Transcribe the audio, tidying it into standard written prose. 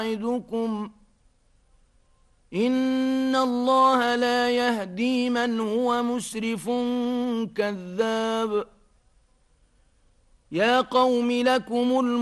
يعظكم إن الله لا يهدي من هو مسرف كذاب يا قوم لكم